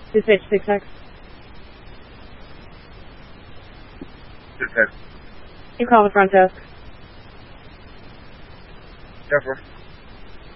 Dispatch 6X. 6X. You call the front desk. Jennifer.